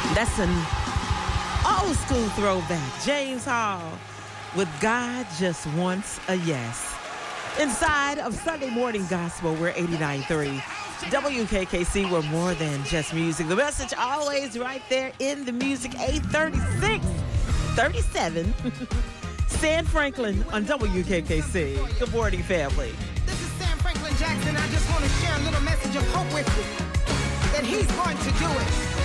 That's an old school throwback. James Hall with God Just Wants a Yes. Inside of Sunday Morning Gospel, we're 89.3. WKKC, we're more than just music. The message always right there in the music. 836, 37. Stan Franklin on WKKC. Good morning, family. This is Sam Franklin Jackson. I just want to share a little message of hope with you that he's going to do it.